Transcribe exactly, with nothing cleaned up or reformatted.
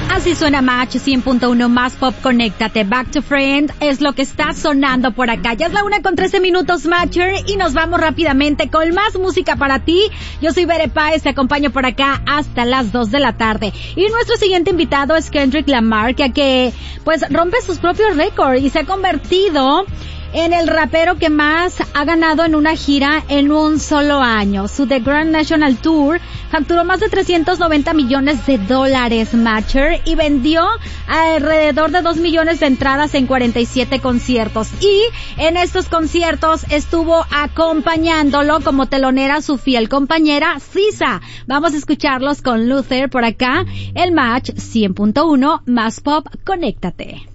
Así suena Match cien punto uno más pop, conéctate. Back to Friend es lo que está sonando por acá. Ya es la una con trece minutos, Matcher, y nos vamos rápidamente con más música para ti. Yo soy Bere Páez, te acompaño por acá hasta las dos de la tarde. Y nuestro siguiente invitado es Kendrick Lamar, que, que pues rompe sus propios récords y se ha convertido en el rapero que más ha ganado en una gira en un solo año. Su The Grand National Tour facturó más de trescientos noventa millones de dólares, Matcher, y vendió alrededor de dos millones de entradas en cuarenta y siete conciertos. Y en estos conciertos estuvo acompañándolo como telonera su fiel compañera S Z A. Vamos a escucharlos con Luther por acá, el Match cien punto uno más pop, conéctate.